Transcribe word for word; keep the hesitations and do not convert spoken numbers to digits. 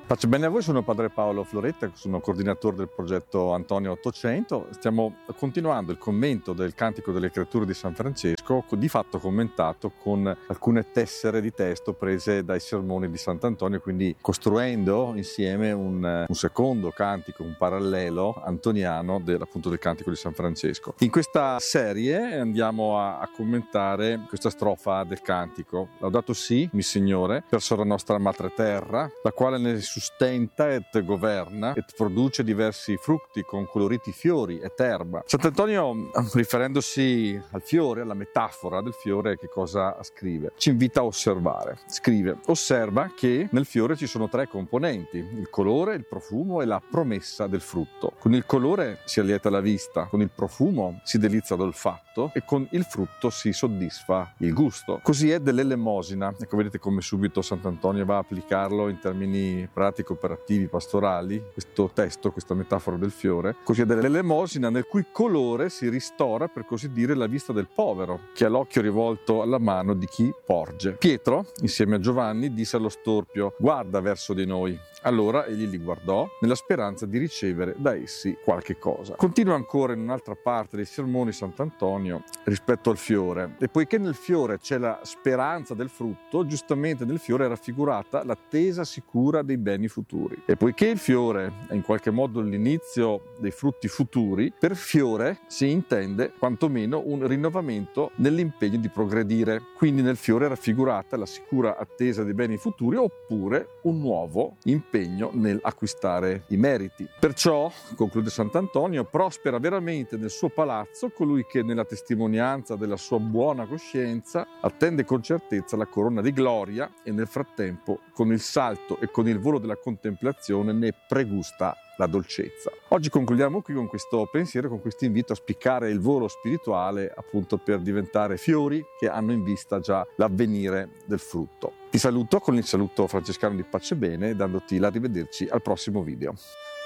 Pace bene a voi, sono padre Paolo Floretta, sono coordinatore del progetto Antonio ottocento. Stiamo continuando il commento del Cantico delle Creature di San Francesco, di fatto commentato con alcune tessere di testo prese dai sermoni di Sant'Antonio, quindi costruendo insieme un, un secondo cantico, un parallelo antoniano del, appunto del Cantico di San Francesco. In questa serie andiamo a, a commentare questa strofa del cantico: Laudato si, mi Signore, perso la nostra madre terra, la quale ne sustenta et governa et produce diversi frutti con coloriti fiori et erba. Sant'Antonio, riferendosi al fiore, alla metafora del fiore, che cosa scrive? Ci invita a osservare. Scrive: osserva che nel fiore ci sono tre componenti: il colore, il profumo e la promessa del frutto. Con il colore si allieta la vista, con il profumo si delizia l'olfatto e con il frutto si soddisfa il gusto. Così è dell'elemosina. Ecco, vedete come subito Sant'Antonio va a applicarlo in termini pratico operativi pastorali, questo testo, questa metafora del fiore. Così è dell'elemosina, nel cui colore si ristora, per così dire, la vista del povero, che ha l'occhio rivolto alla mano di chi porge. Pietro, insieme a Giovanni, disse allo storpio: guarda verso di noi. Allora egli li guardò nella speranza di ricevere da essi qualche cosa. Continua ancora in un'altra parte dei sermoni Sant'Antonio rispetto al fiore: e poiché nel fiore c'è la speranza del frutto, giustamente nel fiore è raffigurata l'attesa sicura dei beni futuri. E poiché il fiore è in qualche modo l'inizio dei frutti futuri, per fiore si intende quantomeno un rinnovamento nell'impegno di progredire. Quindi nel fiore è raffigurata la sicura attesa dei beni futuri, oppure un nuovo impegno nell'acquistare i meriti. Perciò, conclude Sant'Antonio, prospera veramente nel suo palazzo colui che nella testimonianza della sua buona coscienza attende con certezza la corona di gloria e nel frattempo con il salto e con il volo della contemplazione ne pregusta la dolcezza. Oggi concludiamo qui con questo pensiero, con questo invito a spiccare il volo spirituale, appunto per diventare fiori che hanno in vista già l'avvenire del frutto. Ti saluto con il saluto francescano di pace bene, dandoti l'arrivederci al prossimo video.